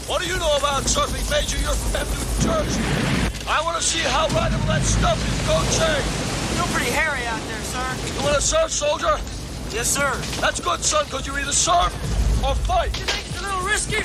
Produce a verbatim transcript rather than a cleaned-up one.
What do you know about surfing, Major? You're from New Jersey. I want to see how rideable that stuff is. Go change. Still pretty hairy out there, sir. You want to surf, soldier? Yes, sir. That's good, son, because you either surf or fight. You think it's a little risky?